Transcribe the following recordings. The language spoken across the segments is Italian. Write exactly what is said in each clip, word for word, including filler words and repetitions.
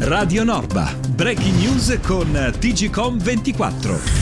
Radio Norba, breaking news con T G Com ventiquattro.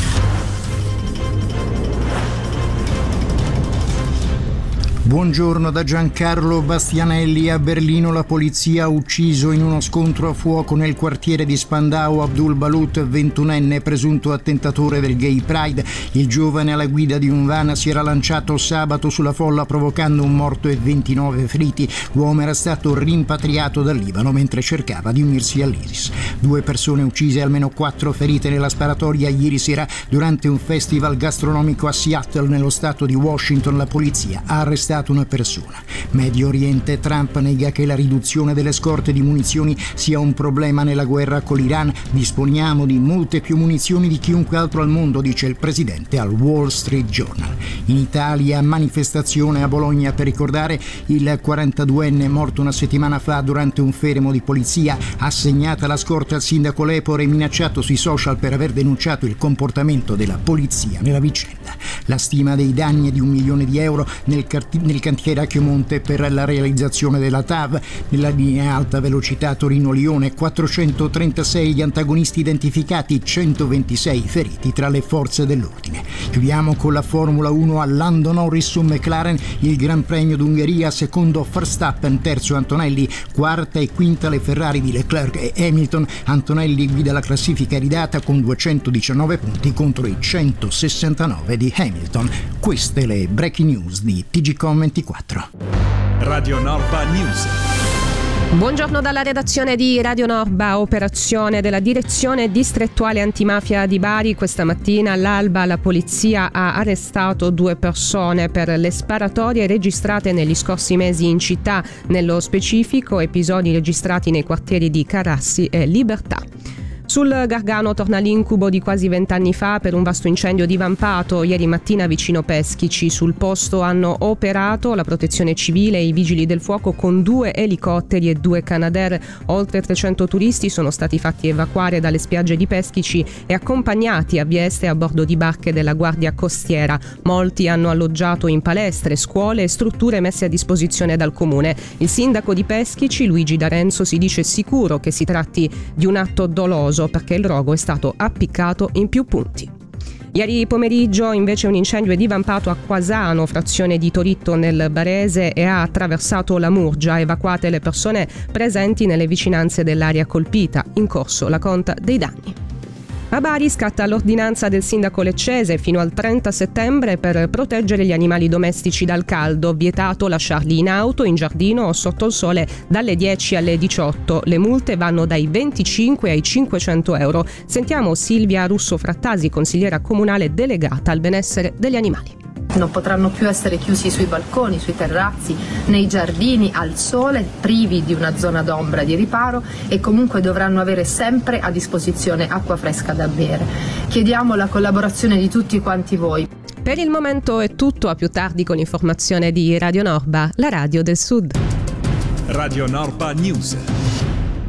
Buongiorno da Giancarlo Bastianelli. A Berlino la polizia ha ucciso in uno scontro a fuoco nel quartiere di Spandau Abdul Balut, ventunenne, presunto attentatore del Gay Pride. Il giovane alla guida di un van si era lanciato sabato sulla folla provocando un morto e ventinove feriti. L'uomo era stato rimpatriato dal Libano mentre cercava di unirsi all'ISIS. Due persone uccise e almeno quattro ferite nella sparatoria ieri sera durante un festival gastronomico a Seattle, nello stato di Washington. La polizia ha arrestato una persona. Medio Oriente: Trump nega che la riduzione delle scorte di munizioni sia un problema nella guerra con l'Iran. Disponiamo di molte più munizioni di chiunque altro al mondo, dice il presidente al Wall Street Journal. In Italia, manifestazione a Bologna per ricordare il quarantaduenne morto una settimana fa durante un fermo di polizia. Assegnata la scorta al sindaco Lepore, minacciato sui social per aver denunciato il comportamento della polizia nella vicenda. La stima dei danni è di un milione di euro nel cartiere nel cantiere a Chiomonte per la realizzazione della T A V. Nella linea alta velocità Torino-Lione, quattrocentotrentasei gli antagonisti identificati, centoventisei feriti tra le forze dell'ordine. Chiudiamo con la Formula uno a Lando Norris su McLaren, il Gran Premio d'Ungheria, secondo Verstappen, terzo Antonelli, quarta e quinta le Ferrari di Leclerc e Hamilton. Antonelli guida la classifica ridata con duecentodiciannove punti contro i centosessantanove di Hamilton. Queste le breaking news di T G Com ventiquattro. Radio Norba News. Buongiorno dalla redazione di Radio Norba. Operazione della Direzione Distrettuale Antimafia di Bari. Questa mattina all'alba la polizia ha arrestato due persone per le sparatorie registrate negli scorsi mesi in città, nello specifico episodi registrati nei quartieri di Carrassi e Libertà. Sul Gargano torna l'incubo di quasi vent'anni fa per un vasto incendio divampato ieri mattina vicino Peschici. Sul posto hanno operato la protezione civile e i vigili del fuoco con due elicotteri e due Canadair. Oltre trecento turisti sono stati fatti evacuare dalle spiagge di Peschici e accompagnati a Vieste a bordo di barche della Guardia Costiera. Molti hanno alloggiato in palestre, scuole e strutture messe a disposizione dal comune. Il sindaco di Peschici, Luigi D'Arenzo, si dice sicuro che si tratti di un atto doloso, perché il rogo è stato appiccato in più punti. Ieri pomeriggio invece un incendio è divampato a Quasano, frazione di Toritto nel Barese, e ha attraversato la Murgia. Evacuate le persone presenti nelle vicinanze dell'area colpita. In corso la conta dei danni. A Bari scatta l'ordinanza del sindaco leccese fino al trenta settembre per proteggere gli animali domestici dal caldo. Vietato lasciarli in auto, in giardino o sotto il sole dalle dieci alle diciotto. Le multe vanno dai venticinque ai cinquecento euro. Sentiamo Silvia Russo Frattasi, consigliera comunale delegata al benessere degli animali. Non potranno più essere chiusi sui balconi, sui terrazzi, nei giardini, al sole, privi di una zona d'ombra di riparo, e comunque dovranno avere sempre a disposizione acqua fresca da bere. Chiediamo la collaborazione di tutti quanti voi. Per il momento è tutto, a più tardi con informazione di Radio Norba, la radio del Sud. Radio Norba News.